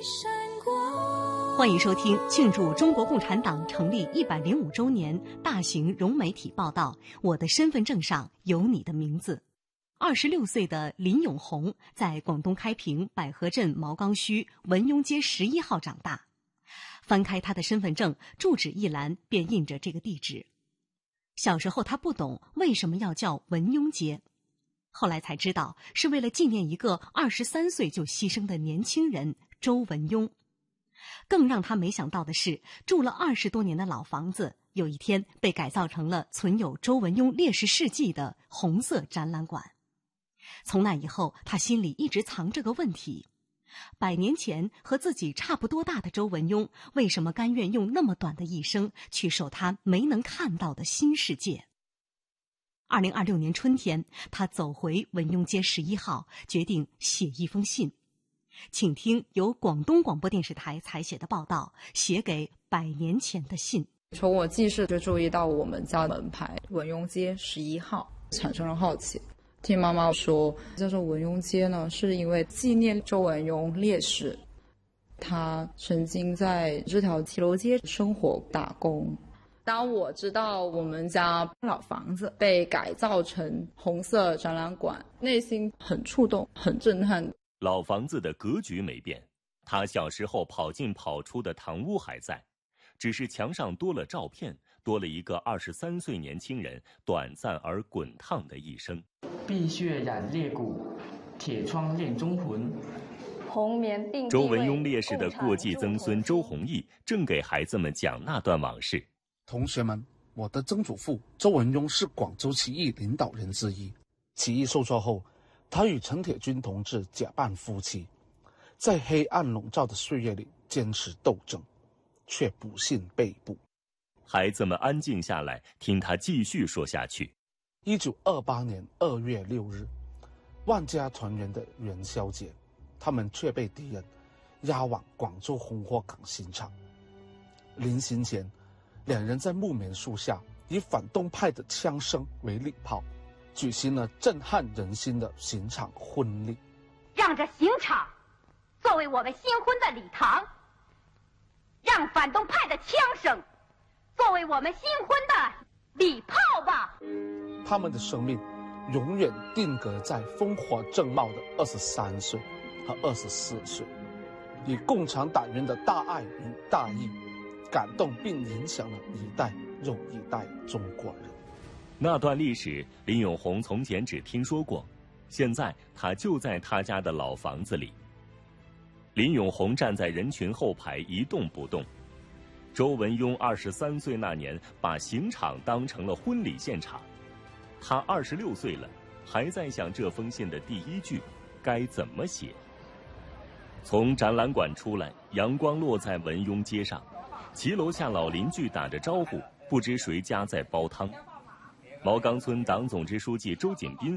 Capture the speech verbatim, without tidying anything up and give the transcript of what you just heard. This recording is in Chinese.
欢迎收听庆祝中国共产党成立一百零五周年大型融媒体报道《我的身份证上有你的名字》。二十六岁的林永红在广东开平百合镇毛岗区文庸街十一号长大。翻开他的身份证，住址一栏便印着这个地址。小时候他不懂为什么要叫文庸街，后来才知道是为了纪念一个二十三岁就牺牲的年轻人周文庸。更让他没想到的是，住了二十多年的老房子，有一天被改造成了存有周文庸烈士事迹的红色展览馆。从那以后，他心里一直藏着个问题：百年前和自己差不多大的周文庸，为什么甘愿用那么短的一生去守他没能看到的新世界？二零二六年春天，他走回文庸街十一号，决定写一封信。请听由广东广播电视台采写的报道，写给百年前的信。 从我记事就注意到我们家门牌文庸街十一号，产生了好奇。听妈妈说，叫做文庸街呢，是因为纪念周文庸烈士，他曾经在这条骑楼街生活打工。当我知道我们家老房子被改造成红色展览馆，内心很触动，很震撼。 老房子的格局没变，他小时候跑进跑出的堂屋还在，只是墙上多了照片，多了一个二十三岁年轻人短暂而滚烫的一生。 碧血染裂骨，铁窗恋忠魂。 红棉并周文庸烈士的过继曾孙周弘毅正给孩子们讲那段往事。 同学们，我的曾祖父周文庸是广州起义领导人之一。起义受挫后，他与陈铁军同志假扮夫妻，在黑暗笼罩的岁月里坚持斗争，却不幸被捕。 孩子们安静下来，听他继续说下去。 一九二八年二月六日，万家团圆的元宵节，他们却被敌人押往广州红火港刑场。临行前，两人在木棉树下以反动派的枪声为礼炮，举行了震撼人心的刑场婚礼。 让这刑场作为我们新婚的礼堂，让反动派的枪声作为我们新婚的礼炮吧。 他们的生命永远定格在烽火正茂的二十三岁和二十四岁，以共产党员的大爱与大义感动并影响了一代又一代中国人。 那段历史，林永红从前只听说过，现在他就在他家的老房子里。林永红站在人群后排一动不动。周文庸二十三岁那年，把刑场当成了婚礼现场。他二十六岁了，还在想这封信的第一句该怎么写。从展览馆出来，阳光落在文庸街上，骑楼下老邻居打着招呼，不知谁家在煲汤。毛岗村党总支书记周锦斌